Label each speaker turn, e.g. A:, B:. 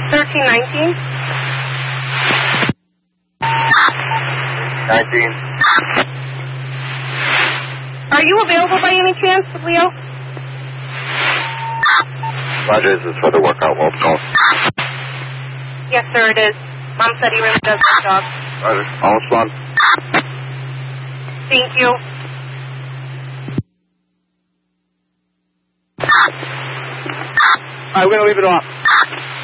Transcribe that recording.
A: 1319.
B: 19.
A: Are you available by any chance, Leo?
B: Roger, is this for the workout wolf call?
A: Yes, sir, it is. Mom said he really does his job.
B: Roger. Almost one.
A: Thank you.
B: All right, we're going to leave it off.